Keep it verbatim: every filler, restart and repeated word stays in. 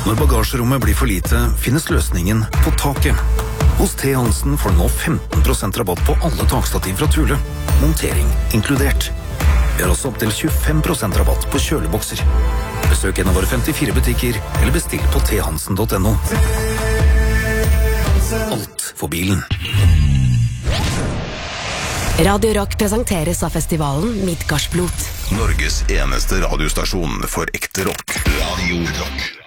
Når bagasjerommet blir for lite, finnes løsningen på taket. Hos T. Hansen får du nå femten prosent rabatt på alle takstativ fra Thule. Montering inkludert. Vi har også opp til tjuefem prosent rabatt på kjølebokser. Besøk en av våre femtifire butikker, eller bestill på t hansen punktum no. Alt for bilen. Radio Rock presenteres av festivalen Midgardsblot. Norges eneste radiostasjon for ekte rock. Radio Rock.